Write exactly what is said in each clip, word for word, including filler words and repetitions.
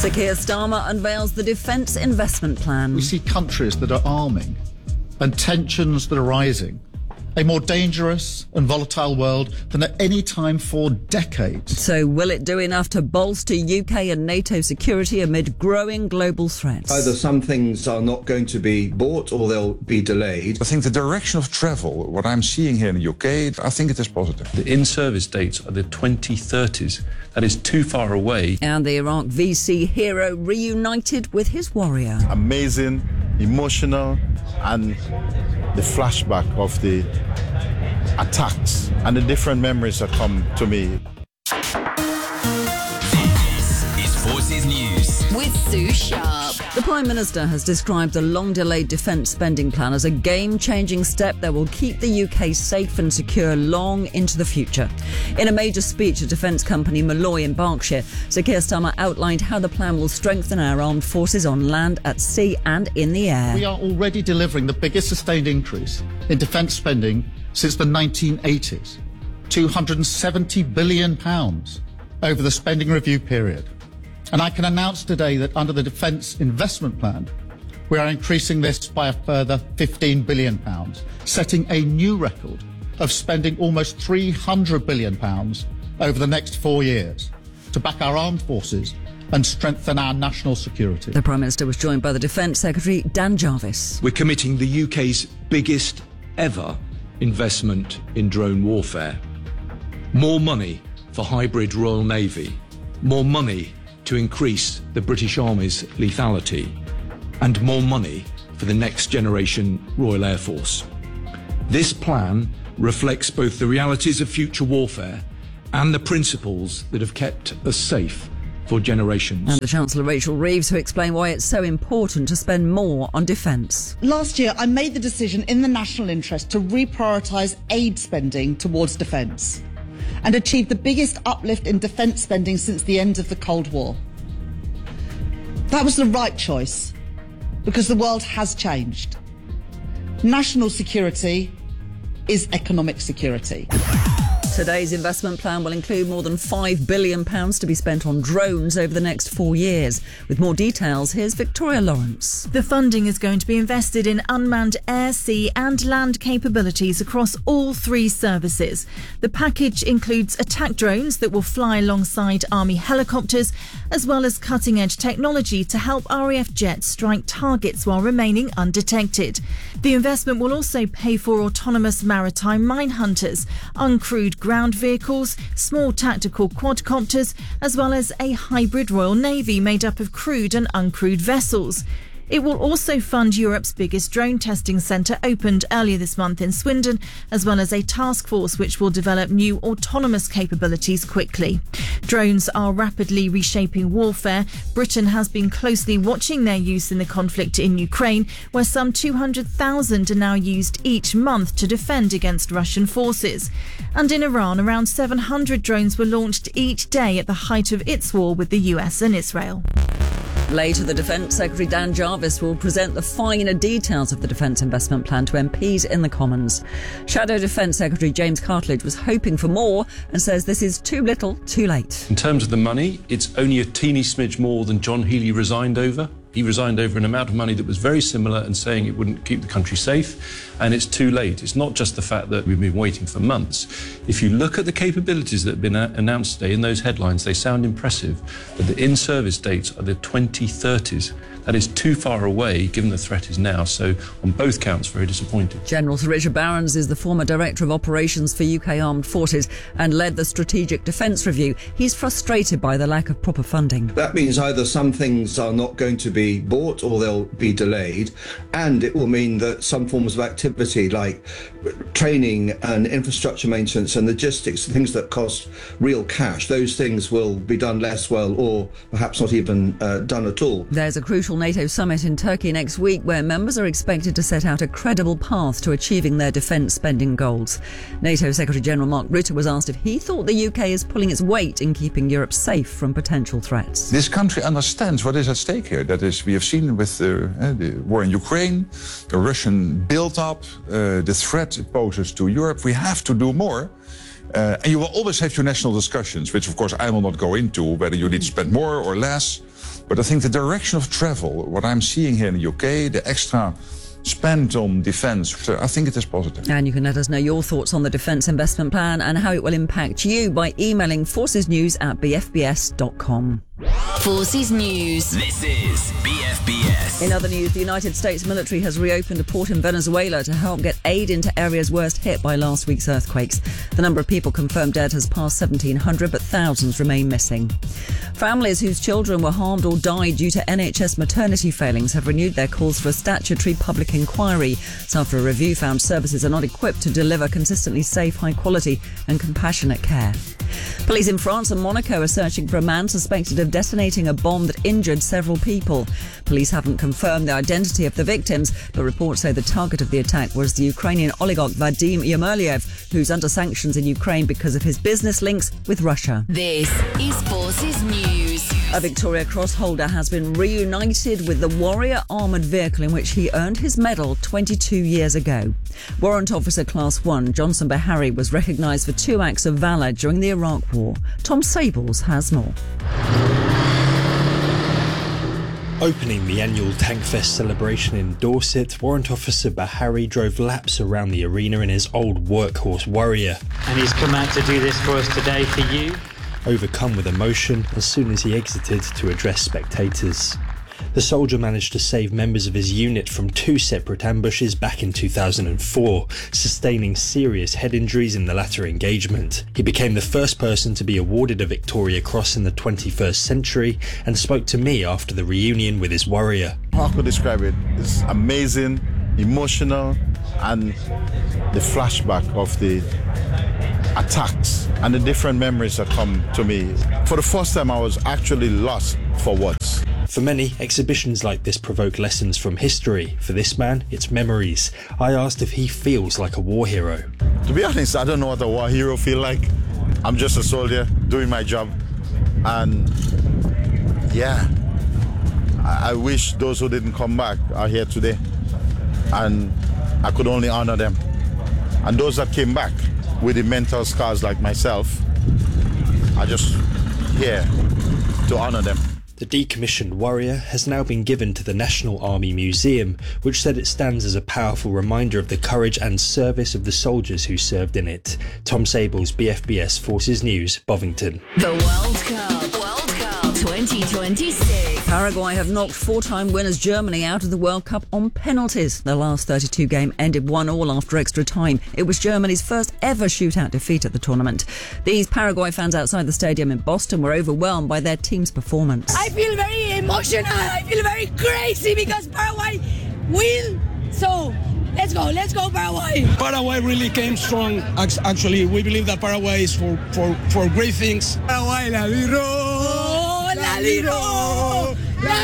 Sir Keir Starmer unveils the Defence Investment Plan. We see countries that are arming and tensions that are rising. A more dangerous and volatile world than at any time for decades. So will it do enough to bolster U K and NATO security amid growing global threats? Either some things are not going to be bought or they'll be delayed. I think the direction of travel, what I'm seeing here in the U K, I think it is positive. The in-service dates are the twenty thirties. That is too far away. And the Iraq V C hero reunited with his warrior. Amazing, emotional, and the flashback of the attacks and the different memories that come to me. This is Forces News with Sue Sharp. The Prime Minister has described the long-delayed defence spending plan as a game-changing step that will keep the U K safe and secure long into the future. In a major speech at defence company Malloy in Berkshire, Sir Keir Starmer outlined how the plan will strengthen our armed forces on land, at sea and in the air. We are already delivering the biggest sustained increase in defence spending since the nineteen eighties, two hundred seventy billion pounds over the spending review period. And I can announce today that under the Defence Investment Plan, we are increasing this by a further fifteen billion pounds, setting a new record of spending almost three hundred billion pounds over the next four years to back our armed forces and strengthen our national security. The Prime Minister was joined by the Defence Secretary Dan Jarvis. We're committing the U K's biggest ever investment in drone warfare. More money for hybrid Royal Navy. More money to increase the British Army's lethality. And more money for the next generation Royal Air Force. This plan reflects both the realities of future warfare and the principles that have kept us safe for generations. And the Chancellor Rachel Reeves, who explained why it's so important to spend more on defence. Last year, I made the decision in the national interest to reprioritise aid spending towards defence and achieve the biggest uplift in defence spending since the end of the Cold War. That was the right choice because the world has changed. National security is economic security. Today's investment plan will include more than five billion pounds to be spent on drones over the next four years. With more details, here's Victoria Lawrence. The funding is going to be invested in unmanned air, sea and land capabilities across all three services. The package includes attack drones that will fly alongside Army helicopters, as well as cutting-edge technology to help R A F jets strike targets while remaining undetected. The investment will also pay for autonomous maritime mine hunters, uncrewed ground vehicles, small tactical quadcopters, as well as a hybrid Royal Navy made up of crewed and uncrewed vessels. It will also fund Europe's biggest drone testing centre, opened earlier this month in Swindon, as well as a task force which will develop new autonomous capabilities quickly. Drones are rapidly reshaping warfare. Britain has been closely watching their use in the conflict in Ukraine, where some two hundred thousand are now used each month to defend against Russian forces. And in Iran, around seven hundred drones were launched each day at the height of its war with the U S and Israel. Later, the Defence Secretary Dan Jarvis will present the finer details of the Defence Investment Plan to M Ps in the Commons. Shadow Defence Secretary James Cartledge was hoping for more and says this is too little, too late. In terms of the money, it's only a teeny smidge more than John Healey resigned over. He resigned over an amount of money that was very similar and saying it wouldn't keep the country safe. And it's too late. It's not just the fact that we've been waiting for months. If you look at the capabilities that have been a- announced today in those headlines, they sound impressive. But the in-service dates are the twenty thirties. That is too far away, given the threat is now. So on both counts, very disappointed. General Sir Richard Barrons is the former Director of Operations for U K Armed Forces and led the Strategic Defence Review. He's frustrated by the lack of proper funding. That means either some things are not going to be bought or they'll be delayed, and it will mean that some forms of activity like training and infrastructure maintenance and logistics, things that cost real cash, those things will be done less well or perhaps not even uh, done at all. There's a crucial NATO summit in Turkey next week where members are expected to set out a credible path to achieving their defence spending goals. NATO Secretary-General Mark Rutte was asked if he thought the U K is pulling its weight in keeping Europe safe from potential threats. This country understands what is at stake here. That is, we have seen with the, uh, the war in Ukraine, the Russian build-up, uh, the threat it poses to Europe. We have to do more. Uh, and you will always have your national discussions, which of course I will not go into, whether you need to spend more or less. But I think the direction of travel, what I'm seeing here in the U K, the extra spent on defence, I think it is positive. And you can let us know your thoughts on the Defence Investment Plan and how it will impact you by emailing forcesnews at b f b s dot com. Forces News. This is B F B S. In other news, the United States military has reopened a port in Venezuela to help get aid into areas worst hit by last week's earthquakes. The number of people confirmed dead has passed seventeen hundred, but thousands remain missing. Families whose children were harmed or died due to N H S maternity failings have renewed their calls for a statutory public inquiry. So after a review found services are not equipped to deliver consistently safe, high quality and compassionate care. Police in France and Monaco are searching for a man suspected of detonating a bomb that injured several people. Police haven't confirmed the identity of the victims, but reports say the target of the attack was the Ukrainian oligarch Vadim Yermoliev, who's under sanctions in Ukraine because of his business links with Russia. This is Forces News. A Victoria Cross holder has been reunited with the Warrior armoured vehicle in which he earned his medal twenty-two years ago. Warrant Officer Class one Johnson Bahari was recognised for two acts of valour during the Iraq War. Tom Sables has more. Opening the annual Tankfest celebration in Dorset, Warrant Officer Bahari drove laps around the arena in his old workhorse Warrior. And he's come out to do this for us today for you. Overcome with emotion as soon as he exited to address spectators. The soldier managed to save members of his unit from two separate ambushes back in two thousand four, sustaining serious head injuries in the latter engagement. He became the first person to be awarded a Victoria Cross in the twenty-first century and spoke to me after the reunion with his Warrior. How could I describe it? It's amazing, emotional, and the flashback of the attacks and the different memories that come to me. For the first time, I was actually lost for words. For many, exhibitions like this provoke lessons from history. For this man, it's memories. I asked if he feels like a war hero. To be honest, I don't know what a war hero feel like. I'm just a soldier doing my job. And yeah, I, I wish those who didn't come back are here today. And I could only honor them. And those that came back with the mental scars like myself, I just here to honor them. The decommissioned Warrior has now been given to the National Army Museum, which said it stands as a powerful reminder of the courage and service of the soldiers who served in it. Tom Sables, B F B S Forces News, Bovington. The World Cup, World Cup twenty twenty-six. Paraguay have knocked four-time winners Germany out of the World Cup on penalties. The last thirty-two game ended one all after extra time. It was Germany's first ever shootout defeat at the tournament. These Paraguay fans outside the stadium in Boston were overwhelmed by their team's performance. I feel very emotional. I feel very crazy because Paraguay win. So let's go. Let's go, Paraguay. Paraguay really came strong. Actually, we believe that Paraguay is for, for, for great things. Paraguay, la liro, la liro.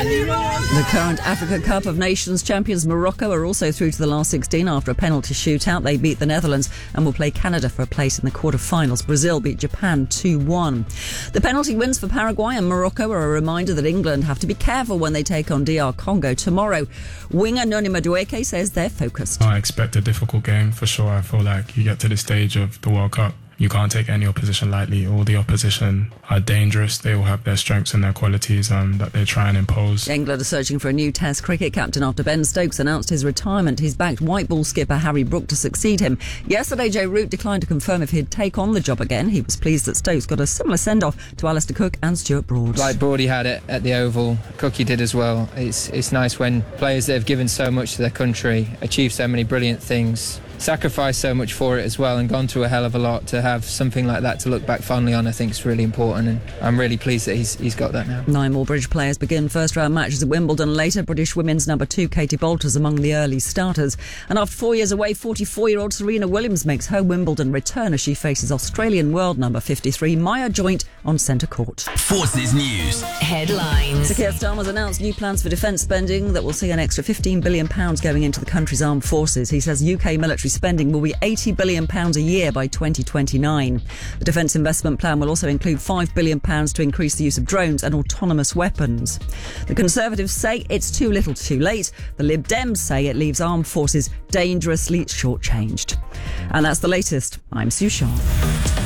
The current Africa Cup of Nations champions Morocco are also through to the last sixteen after a penalty shootout. They beat the Netherlands and will play Canada for a place in the quarter-finals. Brazil beat Japan two one. The penalty wins for Paraguay and Morocco are a reminder that England have to be careful when they take on D R Congo tomorrow. Winger Noni Madueke says they're focused. I expect a difficult game for sure. I feel like you get to this stage of the World Cup, you can't take any opposition lightly. All the opposition are dangerous. They all have their strengths and their qualities um, that they try and impose. England are searching for a new Test cricket captain after Ben Stokes announced his retirement. He's backed white ball skipper Harry Brook to succeed him. Yesterday, Joe Root declined to confirm if he'd take on the job again. He was pleased that Stokes got a similar send-off to Alistair Cook and Stuart Broad. Like Broady had it at the Oval, Cookie did as well. It's, it's nice when players that have given so much to their country achieve so many brilliant things, sacrificed so much for it as well, and gone through a hell of a lot. To have something like that to look back fondly on, I think is really important, and I'm really pleased that he's he's got that now. Nine more British players begin first round matches at Wimbledon later. British women's number two Katie Bolter's among the early starters, and after four years away, forty-four-year-old Serena Williams makes her Wimbledon return as she faces Australian world number fifty-three Maya Joint on centre court. Forces News headlines. Sir Keir Starmer's announced new plans for defence spending that will see an extra fifteen billion pounds going into the country's armed forces. He says U K military spending will be eighty billion pounds a year by twenty twenty-nine. The Defence Investment Plan will also include five billion pounds to increase the use of drones and autonomous weapons. The Conservatives say it's too little too late. The Lib Dems say it leaves armed forces dangerously shortchanged. And that's the latest. I'm Sue Sharp.